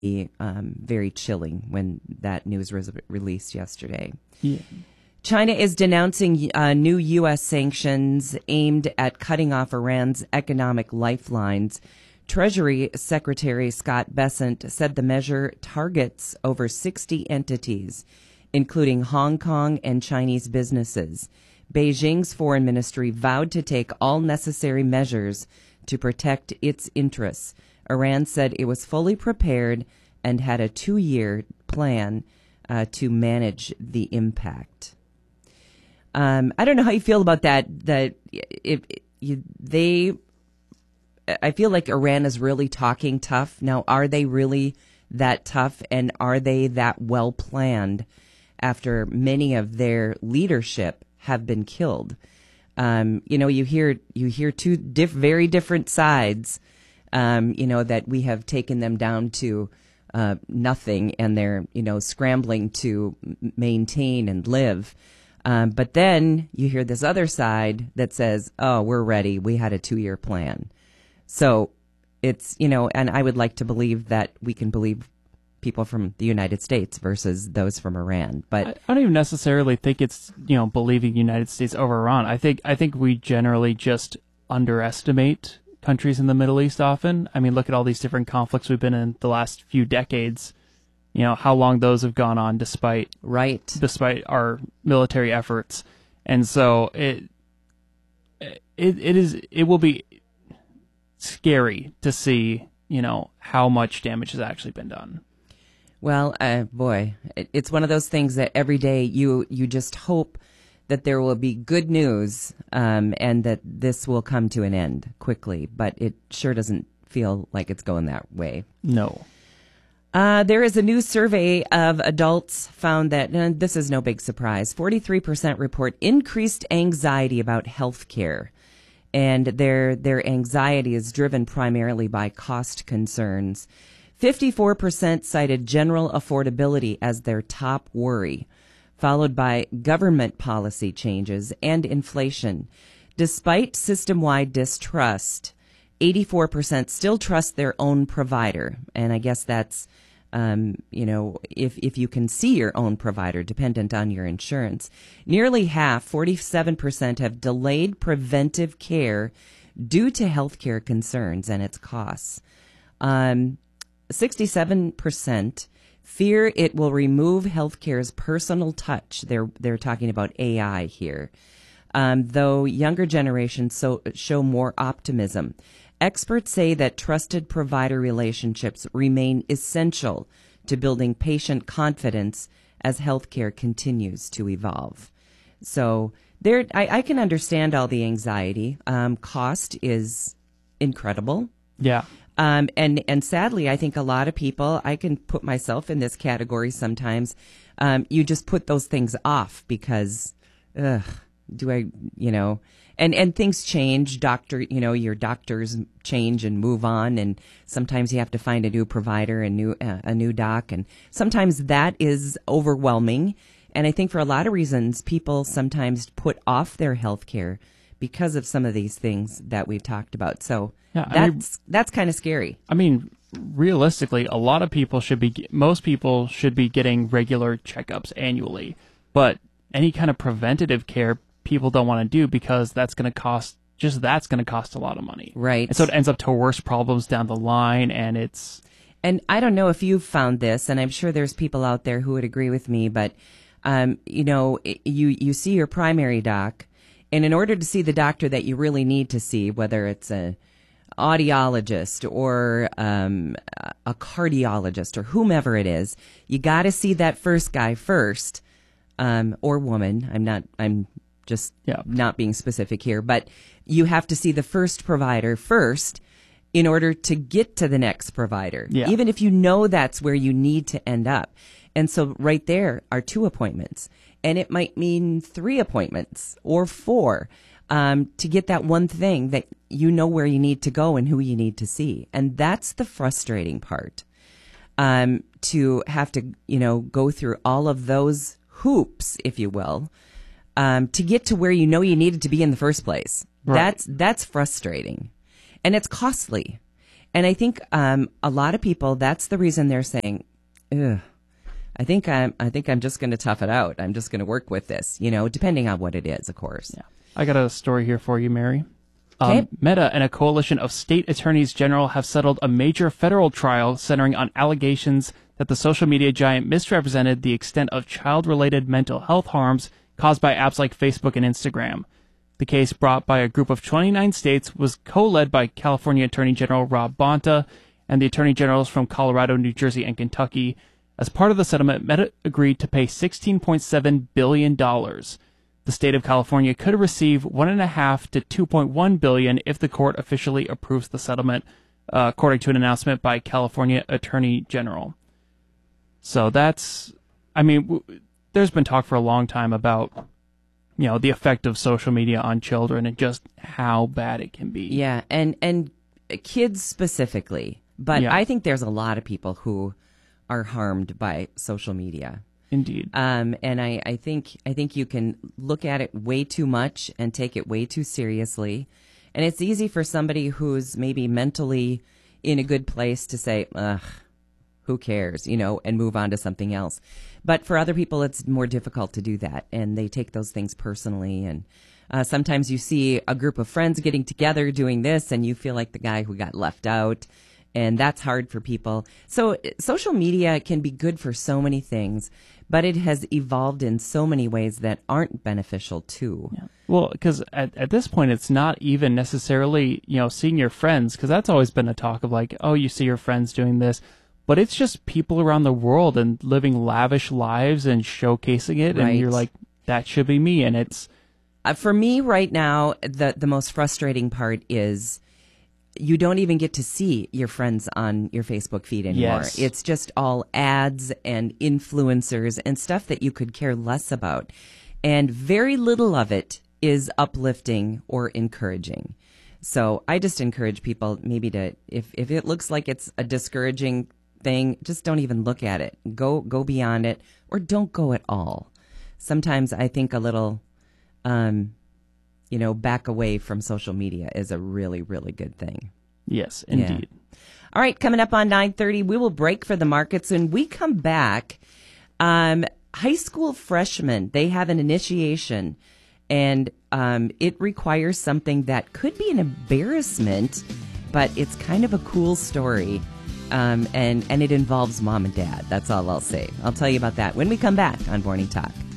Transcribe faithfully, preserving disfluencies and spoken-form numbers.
um, very chilling when that news was released yesterday. Yeah. China is denouncing uh, new U S sanctions aimed at cutting off Iran's economic lifelines. Treasury Secretary Scott Bessent said the measure targets over sixty entities, including Hong Kong and Chinese businesses. Beijing's foreign ministry vowed to take all necessary measures to protect its interests. Iran said it was fully prepared and had a two-year plan uh, to manage the impact. Um, I don't know how you feel about that. That if you, they, I feel like Iran is really talking tough. Now, are they really that tough, and are they that well planned after many of their leadership have been killed? Um, you know, you hear you hear two diff- very different sides. Um, you know, that we have taken them down to uh, nothing, and they're you know scrambling to m- maintain and live. Um, but then you hear this other side that says, "Oh, we're ready. We had a two-year plan." So it's you know, and I would like to believe that we can believe people from the United States versus those from Iran. But I, I don't even necessarily think it's, you know, believing the United States over Iran. I think I think we generally just underestimate countries in the Middle East often. I mean, look at all these different conflicts we've been in the last few decades. You know, how long those have gone on despite right. despite our military efforts. And so it it it is it will be scary to see, you know, how much damage has actually been done. Well, uh, boy, it, it's one of those things that every day you you just hope that there will be good news um, and that this will come to an end quickly. But it sure doesn't feel like it's going that way. No. Uh, there is a new survey of adults found that, and this is no big surprise, forty-three percent report increased anxiety about health care. And their their anxiety is driven primarily by cost concerns. fifty-four percent cited general affordability as their top worry, followed by government policy changes and inflation. Despite system-wide distrust, eighty-four percent still trust their own provider. And I guess that's, um, you know, if, if you can see your own provider, dependent on your insurance. Nearly half, forty-seven percent, have delayed preventive care due to healthcare concerns and its costs. Um, sixty-seven percent fear it will remove healthcare's personal touch. They're they're talking about A I here. Um, though younger generations so, show more optimism. Experts say that trusted provider relationships remain essential to building patient confidence as healthcare continues to evolve. So there, I, I can understand all the anxiety. Um, cost is incredible. Yeah. Um, and, and sadly, I think a lot of people, I can put myself in this category sometimes, um, you just put those things off because, ugh, do I, you know, and, and things change. Doctor, you know, your doctors change and move on. And sometimes you have to find a new provider, a new, uh, a new doc. And sometimes that is overwhelming. And I think for a lot of reasons, people sometimes put off their health care because of some of these things that we've talked about. So yeah, that's, I mean, that's kind of scary. I mean, realistically, a lot of people should be, most people should be getting regular checkups annually, but any kind of preventative care people don't want to do because that's going to cost, just that's going to cost a lot of money. Right. And so it ends up to worse problems down the line, and it's... And I don't know if you've found this, and I'm sure there's people out there who would agree with me, but, um, you know, you, you see your primary doc, and in order to see the doctor that you really need to see, whether it's a audiologist or um, a cardiologist or whomever it is, you got to see that first guy first, um, or woman. I'm not, I'm just yeah. not being specific here, but you have to see the first provider first in order to get to the next provider, yeah. even if you know that's where you need to end up. And so right there are two appointments, and it might mean three appointments or four um, to get that one thing that you know where you need to go and who you need to see. And that's the frustrating part, um, to have to, you know, go through all of those hoops, if you will, um, to get to where you know you needed to be in the first place. Right. That's that's frustrating. And it's costly. And I think um, a lot of people, that's the reason they're saying, ugh, I think I'm, I think I'm just going to tough it out. I'm just going to work with this, you know, depending on what it is, of course. Yeah. I got a story here for you, Mary. Okay. Um, Meta and a coalition of state attorneys general have settled a major federal trial centering on allegations that the social media giant misrepresented the extent of child-related mental health harms caused by apps like Facebook and Instagram. The case, brought by a group of twenty-nine states, was co-led by California Attorney General Rob Bonta and the Attorney Generals from Colorado, New Jersey, and Kentucky. As part of the settlement, Meta agreed to pay sixteen point seven billion dollars. The state of California could receive one and a half to two point one billion dollars if the court officially approves the settlement, uh, according to an announcement by California Attorney General. So that's, I mean, w- there's been talk for a long time about, you know, the effect of social media on children and just how bad it can be. Yeah, and and kids specifically, but Yeah. I think there's a lot of people who are harmed by social media. Indeed. Um, and I, I think I think you can look at it way too much and take it way too seriously. And it's easy for somebody who's maybe mentally in a good place to say, ugh, who cares, you know, and move on to something else. But for other people, it's more difficult to do that, and they take those things personally. And uh, sometimes you see a group of friends getting together doing this, and you feel like the guy who got left out. And that's hard for people. So social media can be good for so many things, but it has evolved in so many ways that aren't beneficial too. Yeah. Well, because at, at this point, it's not even necessarily, you know, seeing your friends, because that's always been a talk of like, oh, you see your friends doing this. But it's just people around the world and living lavish lives and showcasing it. Right. And you're like, that should be me. And it's... Uh, for me right now, the, the most frustrating part is you don't even get to see your friends on your Facebook feed anymore. Yes. It's just all ads and influencers and stuff that you could care less about. And very little of it is uplifting or encouraging. So I just encourage people maybe to, if, if it looks like it's a discouraging thing, just don't even look at it. Go, go beyond it, or don't go at all. Sometimes I think a little, um, you know, back away from social media is a really, really good thing. Yes, indeed. Yeah. All right, coming up on nine thirty, we will break for the markets. When we come back, um, high school freshmen, they have an initiation, and um, it requires something that could be an embarrassment, but it's kind of a cool story, um, and, and it involves mom and dad. That's all I'll say. I'll tell you about that when we come back on Morning Talk.